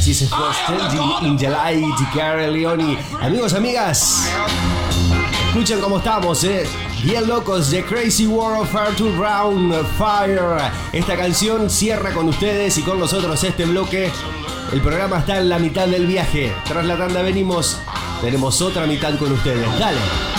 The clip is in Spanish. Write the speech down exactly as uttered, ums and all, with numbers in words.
Así se fue Standing in the Light, Gary Leone. Amigos, amigas, escuchen cómo estamos, eh. Bien locos, The Crazy World of Arthur Brown, Fire. Esta canción cierra con ustedes y con nosotros este bloque. El programa está en la mitad del viaje. Tras la tanda venimos, tenemos otra mitad con ustedes. Dale.